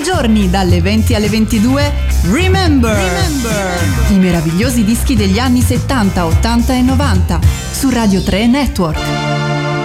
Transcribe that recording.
i giorni dalle 20 alle 22 Remember. I meravigliosi dischi degli anni 70, 80 e 90 su Radio 3 Network.